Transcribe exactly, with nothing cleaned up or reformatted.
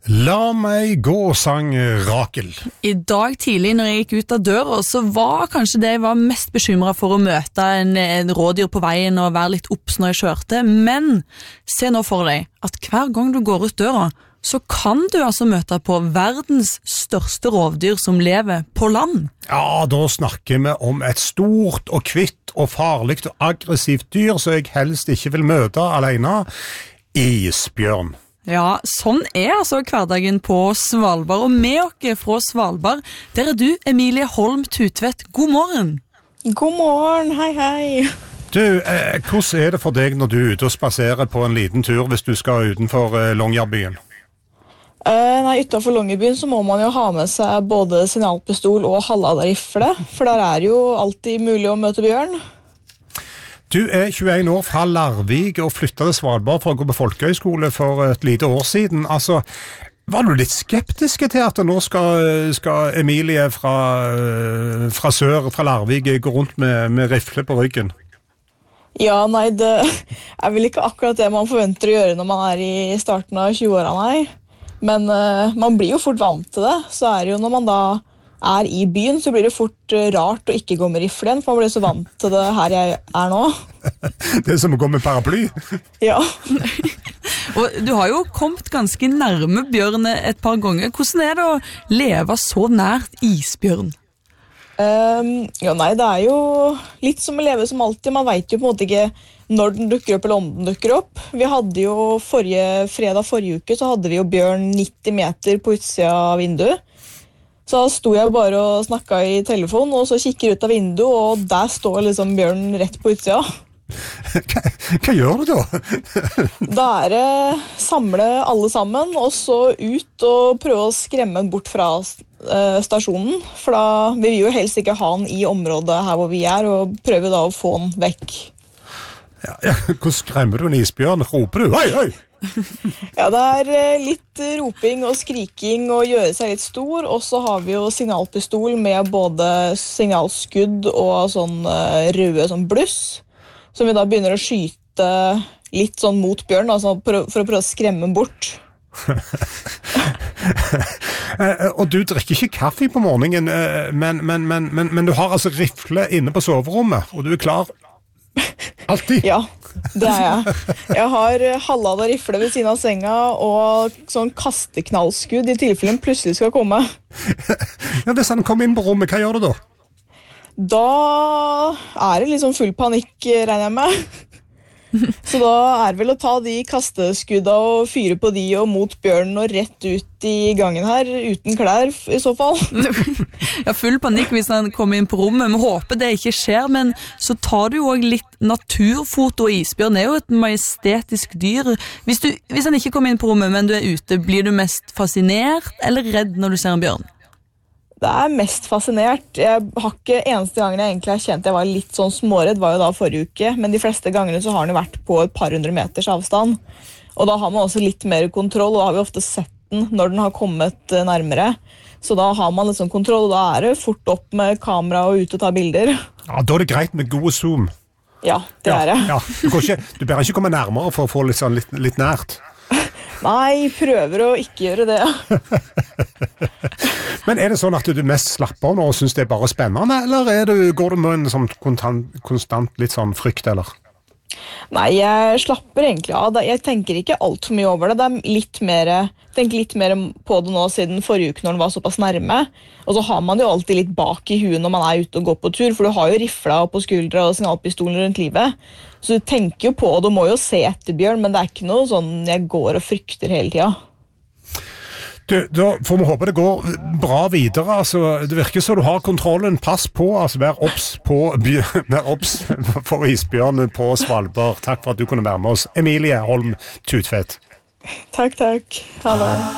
La meg gå, sang Rakel. I dag tidlig når jeg gikk ut av døra, så var kanskje det jeg var mest bekymret for å møte en, en rådyr på veien og være litt opps når jeg kjørte. Men se nå for deg at hver gang du går ut døra, så kan du altså møte på verdens største rovdyr som lever på land. Ja, da snakker vi om et stort og kvitt og farligt og aggressivt dyr som jeg helst ikke vil møte alene. Isbjørn. Ja, sånn er altså hverdagen på Svalbard, og med oss fra Svalbard, der er du, Emilie Holm Tutvedt. God morgen! God morgen, hei hei! Du, eh, hvordan er det for deg når du er ute og spaserer på en liten tur hvis du skal utenfor eh, Longyearbyen? Uh, nei, utenfor Longyearbyen så må man jo ha med seg både signalpistol og halvautorifle, for der er jo alltid mulig å møte bjørn. Du er tjueen år fra Larvik og flyttet til Svalbard for å gå på folkehøyskole for et lite år siden. Altså, var du litt skeptisk til at nå skal, skal Emilie fra, fra sør, fra Larvik, gå rundt med, med rifle på ryggen? Ja, nei, det er vel ikke akkurat det man forventer å gjøre når man er i starten av tjue-åra, nei. Men uh, man blir jo fort vant til det, så er det jo når man da er i byen, så blir det fort rart å ikke gå med rifle igjen, for man blir så vant til det her jeg er nå. Det er som å gå med paraply. Ja. Og du har jo kommet ganske nærme bjørn et par ganger. Hvordan er det å leve så nært isbjørn? Um, ja, nei, det er jo litt som å leve som alltid. Man vet jo på en måte ikke når den dukker opp eller om den dukker opp. Vi hadde jo forrige, fredag forrige uke, så hadde vi jo bjørn nitti meter på utsida av vinduet. Så da sto jeg bare og snakket i telefon, og så kikker jeg ut av vinduet, og der står liksom bjørnen rett på utsida. Hva, hva gjør du da? Da er det samle alle sammen, og så ut og prøve å skremme den bort fra uh, stasjonen. For da vi vil jo helst ikke ha den i området her hvor vi er, og prøve da å få den vekk. Ja, ja, hvordan skremmer du en isbjørn? Roper du? Hei, hei! Ja, det er litt roping og skriking og gjøre seg litt stor, og så har vi jo signalpistol med både signalskudd og sånn røde sånn bluss, som vi da begynner å skyte litt sånn mot bjørn, altså for å prøve å skremme den bort. Og du drikker ikke kaffe på morgenen, men, men, men, men, men du har altså rifle inne på soverommet, og du er klar alltid? Ja, det er jeg. Jeg har halvlada rifle ved siden av senga og sånn kasteknallskudd i tilfelle den plutselig skal komme. Ja, hvis han kommer inn på rommet, hva gjør du da? Da er det liksom full panikk, regner jeg med. Så da er det vel å ta de kasteskudda og fyre på de og mot bjørnen og rett ut i gangen her, uten klær i så fall. Ja, full panikk hvis han kommer inn på rommet. Vi håper det ikke skjer, men så tar du jo også litt naturfoto. Isbjørn er jo et majestetisk dyr. Hvis, du, hvis han ikke kommer inn på rommet, men du er ute, blir du mest fascinert eller redd når du ser en bjørn? Det er mest fascinert. Jeg har ikke eneste gangen jeg egentlig har kjent jeg var litt sånn småredd, var jo da forrige uke, men de fleste gangene så har den vært på et par hundre meters avstand. Og da har man også litt mer kontroll, og da har vi ofte sett den når den har kommet nærmere. Så da har man liksom kontroll, og da er det fort opp med kamera og ut og ta bilder. Ja, da er det greit med gode zoom. Ja, det ja, er det. Ja. Du, går ikke, du ber ikke komme nærmere for å få litt, sånn, litt, litt nært. Nei, prøver å ikke gjøre det. Men er det sånn at du mest slapper nå og synes det er bare spennende, eller er du, går du med en sånn konstant, konstant litt sånn frykt, eller? Nei, jeg slapper egentlig av. Jeg tenker ikke alt for mye over det. Det er litt mer, jeg tenker litt mer på det nå siden forrige uke når den var såpass nærme. Og så har man jo alltid litt bak i huet når man er ute og går på tur, for du har jo rifla på skuldra og signalpistolen rundt livet. Så du tenker jo på, og du må jo se etter bjørn, men det er ikke noe sånn jeg går og frykter hele tida. Du, da får vi håpe det går bra videre. Altså, det virker så du har kontrollen. Pass på, altså vær obs på vær obs for isbjørn på Svalbard. Takk for at du kunne være med oss. Emilie Holm Tutvedt. Takk, takk. Ha det.